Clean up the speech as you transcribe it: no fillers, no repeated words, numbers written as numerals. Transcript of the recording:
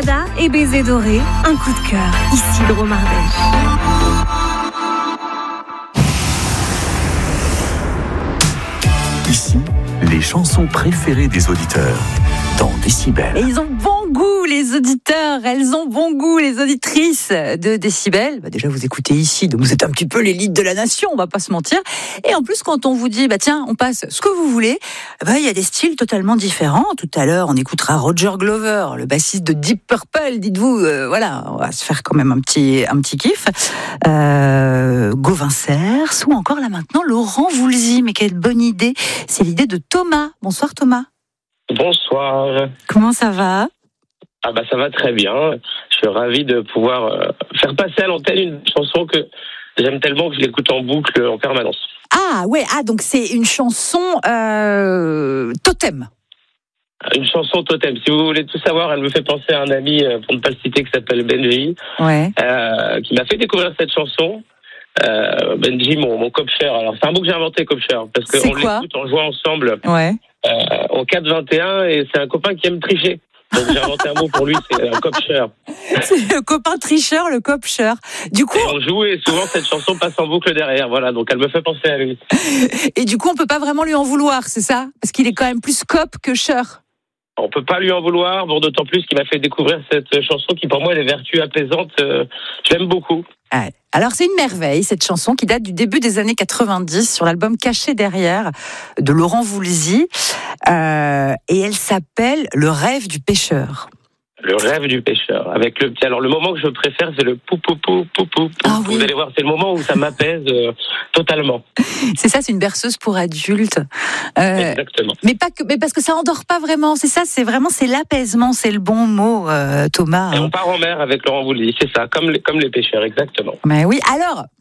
Plaza et Baiser Doré, un coup de cœur, ici le Romardèche. Ici, les chansons préférées des auditeurs dans Décibel. Et ils ont bon goût, les auditeurs. Elles ont bon goût, les auditrices de Décibel. Déjà, vous écoutez ici, donc vous êtes un petit peu l'élite de la nation, on va pas se mentir. Et en plus, quand on vous dit, tiens, on passe ce que vous voulez, il y a des styles totalement différents. Tout à l'heure, on écoutera Roger Glover, le bassiste de Deep Purple. Dites-vous, voilà, on va se faire quand même un petit kiff. Gauvin Cers, ou encore là maintenant, Laurent Voulzy. Mais quelle bonne idée. C'est l'idée de Thomas. Bonsoir Thomas. Bonsoir. Comment ça va ? Ça va très bien. Je suis ravi de pouvoir faire passer à l'antenne une chanson que j'aime tellement que je l'écoute en boucle en permanence. Donc c'est une chanson totem. Une chanson totem. Si vous voulez tout savoir, elle me fait penser à un ami, pour ne pas le citer, qui s'appelle Benji, qui m'a fait découvrir cette chanson. Benji, mon copcher. Alors c'est un mot que j'ai inventé, copcher, parce qu'on l'écoute en jouant ensemble au 4-21, et c'est un copain qui aime tricher. Donc j'ai inventé un mot pour lui, c'est un copcher. C'est le copain tricheur, le copcher. Du coup, et on joue et souvent cette chanson passe en boucle derrière, voilà, donc elle me fait penser à lui. Et du coup, on peut pas vraiment lui en vouloir, c'est ça ? Parce qu'il est quand même plus cop que cher. On peut pas lui en vouloir, d'autant plus qu'il m'a fait découvrir cette chanson qui pour moi elle est vertu apaisante. Je l'aime beaucoup. Alors c'est une merveille, cette chanson qui date du début des années 90 sur l'album Caché derrière de Laurent Voulzy, et elle s'appelle Le rêve du pêcheur. Le rêve du pêcheur. Avec le petit. Alors le moment que je préfère, c'est le pou pou pou pou pou. Oui. Vous allez voir, c'est le moment où ça m'apaise totalement. C'est ça, c'est une berceuse pour adultes. Exactement. Mais parce que ça endort pas vraiment. C'est ça, c'est l'apaisement, c'est le bon mot, Thomas. Et on part en mer avec Laurent Voulzy, c'est ça, comme les pêcheurs, exactement. Mais oui. Alors,